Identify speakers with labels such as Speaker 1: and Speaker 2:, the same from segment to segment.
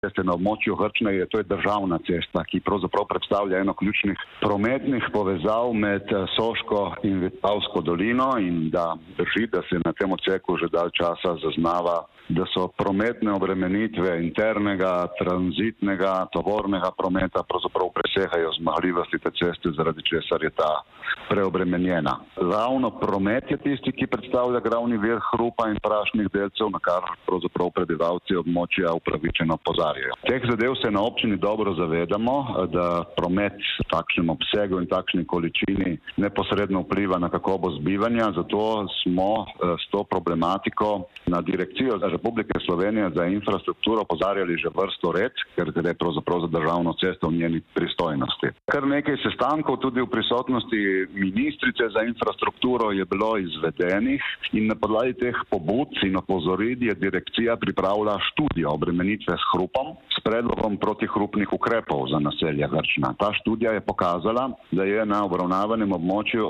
Speaker 1: ceste na območju Hrčne, to je državna cesta, ki pravzaprav predstavlja eno ključnih prometnih povezav med Soško in Vipavsko dolino in da drži, da se na tem odseku že dalj časa zaznava, da so prometne obremenitve internega, tranzitnega, tovornega prometa pravzaprav presegajo zmogljivosti te ceste, zaradi česar je ta preobremenjena. Ravno promet je tisti, ki predstavlja glavni vir hrupa in prašnih delcev, na kar pravzaprav prebivalci območja upravičeno opozarjajo. Teh zadev se na občini dobro zavedamo, da promet v takšnem obsegu in takšni količini neposredno vpliva na kakovost bivanja, zato smo s to problematiko na Direkcijo Republike Slovenije za infrastrukturo opozarjali že vrsto let, ker gre pravzaprav za državno cesto v njeni pristojnosti. Kar nekaj sestankov tudi v prisotnosti ministrice za infrastrukturo je bilo izvedenih in na podlagi teh pobud in opozoril je direkcija pripravila študijo obremenitve s hrupom s predlogom protihrupnih ukrepov za naselje Hrčna. Ta študija je pokazala, da je na obravnavanem območju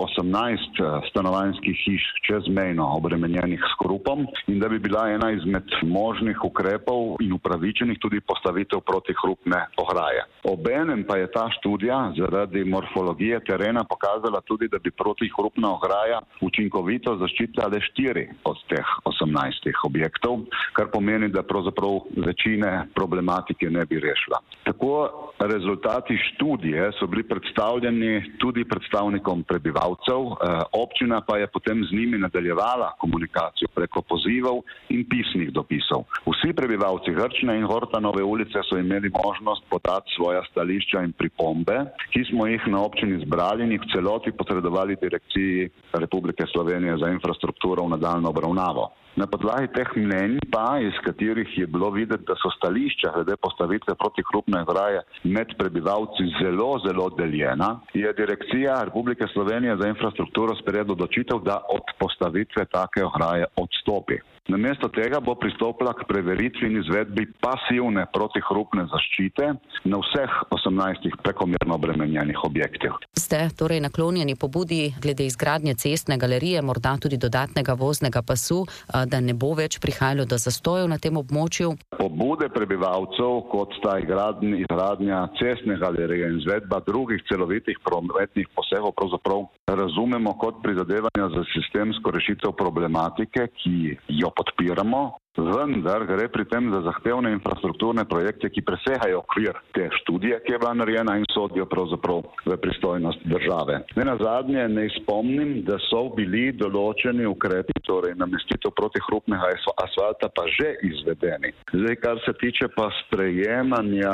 Speaker 1: 18 stanovanjskih hiš čezmejno obremenjenih s hrupom in da bi bila ena izmed možnih ukrepov in upravičenih tudi postavitev protihrupne ograje. Obenem pa je ta študija zaradi morfologije terena pokazala tudi, da bi protihrupna ograja učinkovito zaščitila le 4 od teh 18 objektov, kar pomeni, da pravzaprav večine problematike ne bi rešila. Tako rezultati študije so bili predstavljeni tudi predstavnikom prebivalcev, občina pa je potem z njimi nadaljevala komunikacijo preko pozivov in pisnih dopisov. Vsi prebivalci Hrčne in Hortanove ulice so imeli možnost podati svoja stališča in pripombe, ki smo jih na občini zbrali in jih v celoti posredovali Direkciji Republike Slovenije za infrastrukturo v nadaljnjo obravnavo. Na podlagi teh mnenj pa, iz katerih je bilo videti, da so stališča glede postavitve protihrupne ograje med prebivalci zelo deljena, je Direkcija Republike Slovenije za infrastrukturo sprejela odločitev, da od postavitve take ograje odstopi. Namesto tega bo pristopila k preveritvi in izvedbi pasivne protihrupne zaščite na vseh 18 prekomerno obremenjenih objektih.
Speaker 2: Ste torej naklonjeni pobudi glede izgradnje cestne galerije, morda tudi dodatnega voznega pasu, da ne bo več prihajalo do zastojev na tem območju?
Speaker 1: Pobude prebivalcev, kot sta izgradnja cestne galerije in izvedba drugih celovitih prometnih posegov, pravzaprav razumemo kot prizadevanja za sistemsko rešitev problematike, ki jo podpiramo, vendar gre pri tem za zahtevne infrastrukturne projekte, ki presegajo okvir te študije, ki je bila narejena in sodijo pravzaprav v pristojnost države. Nenazadnje ne spomnim, da so bili določeni ukrepi, torej namestitev protihrupnega asfalta pa že izvedeni. Zdaj, kar se tiče pa sprejemanja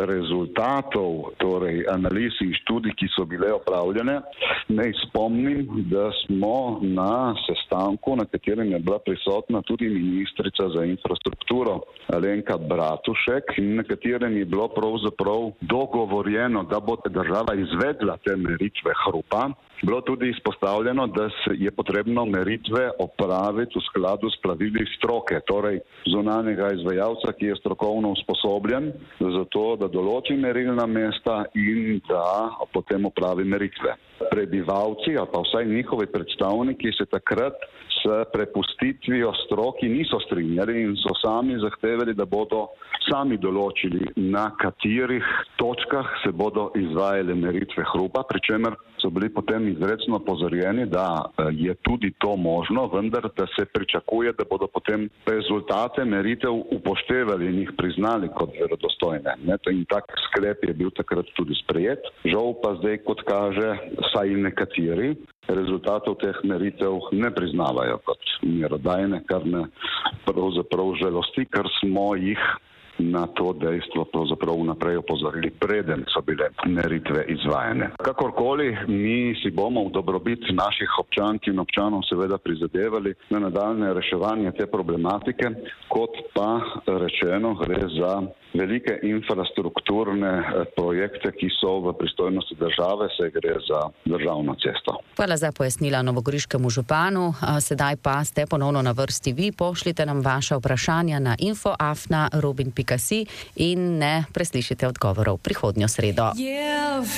Speaker 1: rezultatov, torej analiz in študij, ki so bile opravljene, ne spomnim, da smo na sestanku, na katerem je bila prisotna tudi ministrica za infrastrukturo Alenka Bratušek, na katerem je bilo pravzaprav dogovorjeno, da bo država izvedla te meritve hrupa. Bilo tudi izpostavljeno, da je potrebno meritve opraviti v skladu s pravili stroke, torej zunanjega izvajalca, ki je strokovno usposobljen za to, da določi merilna mesta in da potem opravi meritve. Prebivalci, ali pa vsaj njihovi predstavniki, se takrat s prepustitvijo stroki niso strinjali in so sami zahtevali, da bodo sami določili, na katerih točkah se bodo izvajale meritve hrupa, pri čemer so bili potem izrecno opozorjeni, da je tudi to možno, vendar da se pričakuje, da bodo potem rezultate meritev upoštevali in jih priznali kot verodostojne. In tak sklep je bil takrat tudi sprejet. Žal pa zdaj, kot kaže, vsaj nekateri rezultatov teh meritev ne priznavajo kot merodajne, kar me pravzaprav žalosti, ker smo jih na to dejstvo pravzaprav naprej opozorili, preden so bile meritve izvajane. Kakorkoli, mi si bomo v dobrobit naših občank in občanov seveda prizadevali na nadaljne reševanje te problematike, kot pa rečeno gre za velike infrastrukturne projekte, ki so v pristojnosti države, se gre za državno cesto.
Speaker 2: Hvala za pojasnila novogoriškemu županu. Sedaj pa ste ponovno na vrsti vi. Pošljite nam vaša vprašanja na info@robin.si in ne preslišite odgovorov prihodnjo sredo.